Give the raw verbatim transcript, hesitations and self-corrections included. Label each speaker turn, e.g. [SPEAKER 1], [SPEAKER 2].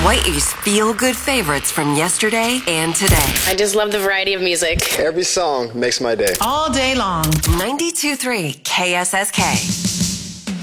[SPEAKER 1] Hawaii's feel-good favorites from yesterday and today.
[SPEAKER 2] I just love the variety of music.
[SPEAKER 3] Every song makes my day.
[SPEAKER 4] All day long.
[SPEAKER 1] ninety-two point three K S S K.